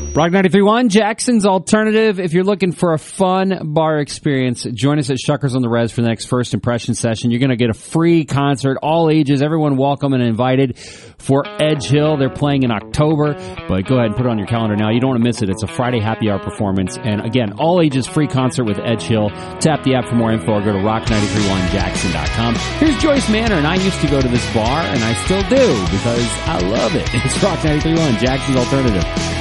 Rock 93.1, Jackson's Alternative. If you're looking for a fun bar experience, join us at Shuckers on the Res for the next First Impression session. You're going to get a free concert, all ages, everyone welcome and invited for Edge Hill. They're playing in October, but go ahead and put it on your calendar now. You don't want to miss it. It's a Friday happy hour performance. And again, all ages free concert with Edge Hill. Tap the app for more info or go to rock931jackson.com. Here's Joyce Manor, and I used to go to this bar, and I still do because I love it. It's Rock 93.1, Jackson's Alternative.